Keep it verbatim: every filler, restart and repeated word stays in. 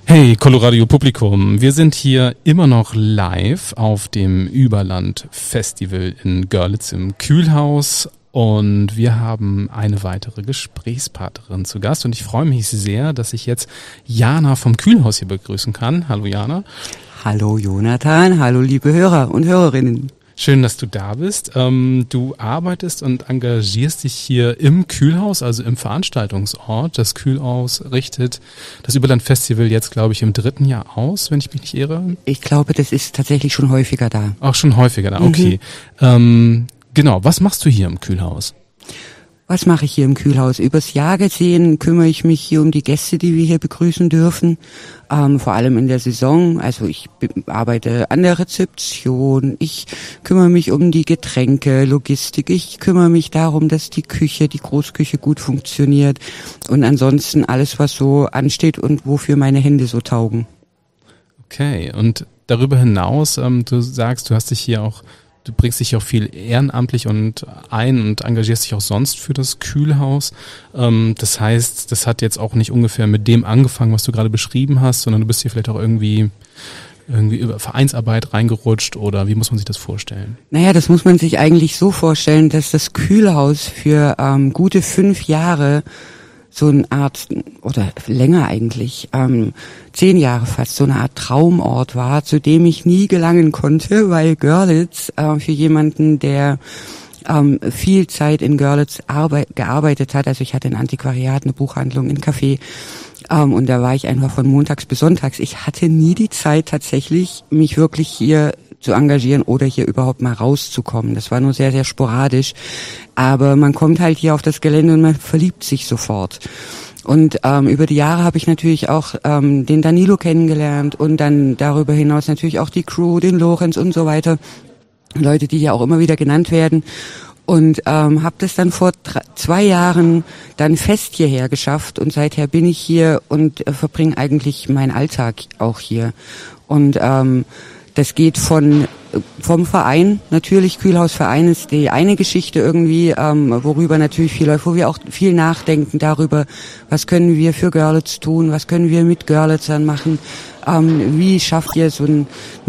Hey, Coloradio Publikum, wir sind hier immer noch live auf dem Überland Festival in Görlitz im Kühlhaus und wir haben eine weitere Gesprächspartnerin zu Gast und ich freue mich sehr, dass ich jetzt Jana vom Kühlhaus hier begrüßen kann. Hallo Jana. Hallo Jonathan, hallo liebe Hörer und Hörerinnen. Schön, dass du da bist. Ähm, du arbeitest und engagierst dich hier im Kühlhaus, also im Veranstaltungsort. Das Kühlhaus richtet das Überland-Festival jetzt, glaube ich, im dritten Jahr aus, wenn ich mich nicht irre. Ich glaube, das ist tatsächlich schon häufiger da. Auch schon häufiger da, okay. Mhm. Ähm, genau, was machst du hier im Kühlhaus? Was mache ich hier im Kühlhaus? Übers Jahr gesehen kümmere ich mich hier um die Gäste, die wir hier begrüßen dürfen. Ähm, vor allem in der Saison. Also ich arbeite an der Rezeption. Ich kümmere mich um die Getränke, Logistik. Ich kümmere mich darum, dass die Küche, die Großküche gut funktioniert. Und ansonsten alles, was so ansteht und wofür meine Hände so taugen. Okay. Und darüber hinaus, ähm, du sagst, du hast dich hier auch Du bringst dich auch viel ehrenamtlich und ein und engagierst dich auch sonst für das Kühlhaus. Ähm, das heißt, das hat jetzt auch nicht ungefähr mit dem angefangen, was du gerade beschrieben hast, sondern du bist hier vielleicht auch irgendwie irgendwie über Vereinsarbeit reingerutscht oder wie muss man sich das vorstellen? Naja, das muss man sich eigentlich so vorstellen, dass das Kühlhaus für ähm, gute fünf Jahre so eine Art, oder länger eigentlich, ähm, zehn Jahre fast, so eine Art Traumort war, zu dem ich nie gelangen konnte, weil Görlitz äh, für jemanden, der ähm, viel Zeit in Görlitz arbeit, gearbeitet hat, also ich hatte ein Antiquariat, eine Buchhandlung, ein Café, ähm, und da war ich einfach von montags bis sonntags. Ich hatte nie die Zeit tatsächlich, mich wirklich hier zu engagieren oder hier überhaupt mal rauszukommen. Das war nur sehr, sehr sporadisch. Aber man kommt halt hier auf das Gelände und man verliebt sich sofort. Und ähm, über die Jahre habe ich natürlich auch ähm, den Danilo kennengelernt und dann darüber hinaus natürlich auch die Crew, den Lorenz und so weiter. Leute, die ja auch immer wieder genannt werden. Und ähm, habe das dann vor drei, zwei Jahren dann fest hierher geschafft und seither bin ich hier und äh, verbringe eigentlich meinen Alltag auch hier. Und ähm, das geht von vom Verein, natürlich Kühlhausverein ist die eine Geschichte irgendwie, ähm, worüber natürlich viel läuft, wo wir auch viel nachdenken darüber, was können wir für Görlitz tun, was können wir mit Görlitzern machen, ähm, wie schafft ihr so ein